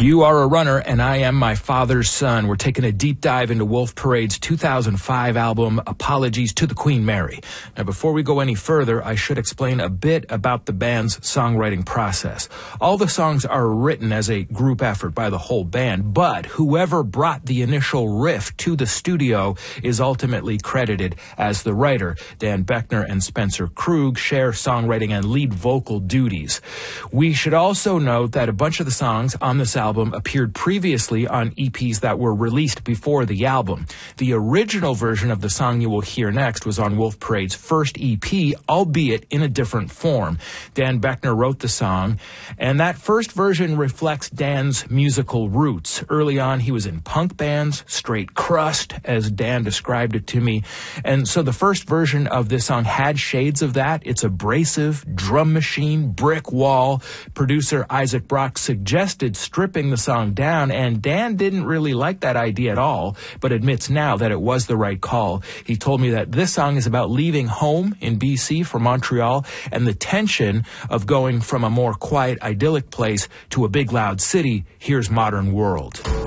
You are a runner, and I am my father's son. We're taking a deep dive into Wolf Parade's 2005 album, Apologies to the Queen Mary. Now, before we go any further, I should explain a bit about the band's songwriting process. All the songs are written as a group effort by the whole band, but whoever brought the initial riff to the studio is ultimately credited as the writer. Dan Boeckner and Spencer Krug share songwriting and lead vocal duties. We should also note that a bunch of the songs on this album appeared previously on EPs that were released before the album. The original version of the song you will hear next was on Wolf Parade's first EP, albeit in a different form. Dan Boeckner wrote the song, and that first version reflects Dan's musical roots. Early on, he was in punk bands, straight crust, as Dan described it to me. And so the first version of this song had shades of that. It's abrasive, drum machine, brick wall. Producer Isaac Brock suggested stripping the song down, and Dan didn't really like that idea at all, but admits now that it was the right call. He told me that this song is about leaving home in BC for Montreal and the tension of going from a more quiet, idyllic place to a big, loud city. Here's Modern World.